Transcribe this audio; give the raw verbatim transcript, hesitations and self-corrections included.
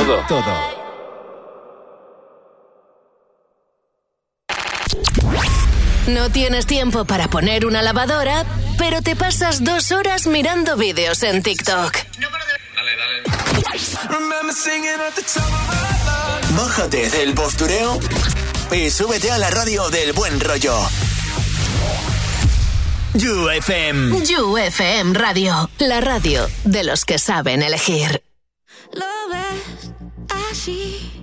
todo. Todo. No tienes tiempo para poner una lavadora, pero te pasas dos horas mirando vídeos en TikTok. Dale, dale. Bájate del postureo y súbete a la radio del buen rollo. You F M. You F M Radio, la radio de los que saben elegir. Lo ves así.